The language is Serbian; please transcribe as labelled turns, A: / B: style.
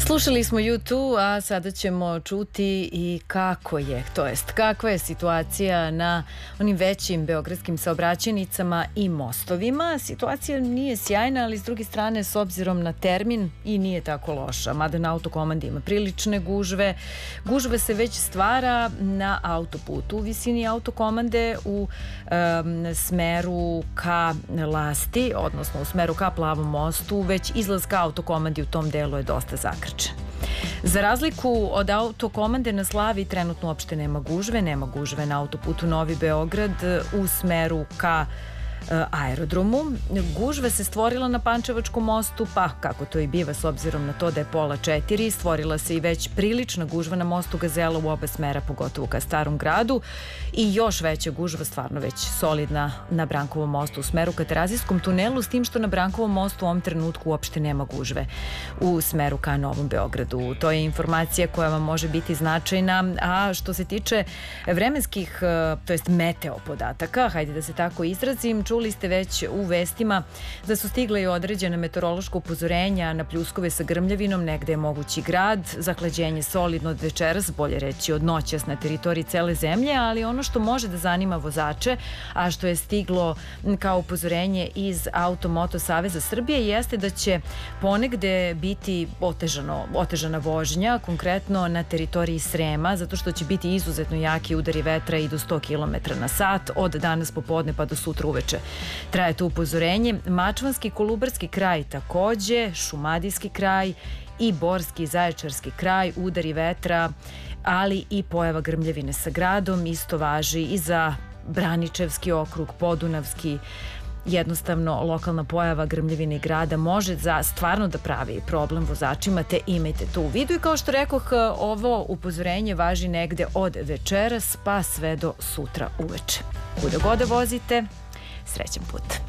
A: Slušali smo U2, a sada ćemo čuti i kakva je situacija na onim većim beogradskim saobraćajnicama i mostovima. Situacija nije sjajna, ali s druge strane, s obzirom na termin, i nije tako loša. Mada na autokomandi ima prilične gužve. Gužva se već stvara na autoputu u visini autokomande u smeru ka Lasti, odnosno u smeru ka Plavom mostu. Već izlaz ka autokomandi u tom delu je dosta zakrčen. Za razliku od autokomande na Slavi trenutno uopšte nema gužve na autoputu Novi Beograd u smeru ka aerodromu. Gužva se stvorila na Pančevačkom mostu, pa kako to i biva s obzirom na to da je pola 4, stvorila se i već prilična gužva na mostu Gazela u oba smera, pogotovo ka Starom gradu, i još veća gužva, stvarno već solidna, na Brankovom mostu u smeru ka Terazijskom tunelu, s tim što na Brankovom mostu u ovom trenutku uopšte nema gužve u smeru ka Novom Beogradu. To je informacija koja vam može biti značajna, a što se tiče vremenskih, to jest meteo podataka, hajde da se tako izrazim, čuli ste već u vestima da su stigle i određene meteorološka upozorenja na pljuskove sa grmljavinom, negde je mogući grad, zahlađenje solidno od večeras, bolje reći od noćas na teritoriji cele zemlje, ali ono što može da zanima vozače, a što je stiglo kao upozorenje iz Auto-Moto Saveza Srbije, jeste da će ponegde biti otežana vožnja, konkretno na teritoriji Srema, zato što će biti izuzetno jaki udari vetra i do 100 km na sat od danas popodne pa do sutra uveče. Traje to upozorenje. Mačvanski, Kolubarski kraj takođe, Šumadijski kraj i Borski i Zaječarski kraj, udari vetra, ali i pojava grmljavine sa gradom. Isto važi i za Braničevski okrug, Podunavski. Jednostavno, lokalna pojava grmljavine i grada može stvarno da pravi problem vozačima, te imajte to u vidu. I kao što rekoh, ovo upozorenje važi negde od večeras pa sve do sutra uveče. Kuda god da vozite, srećan put.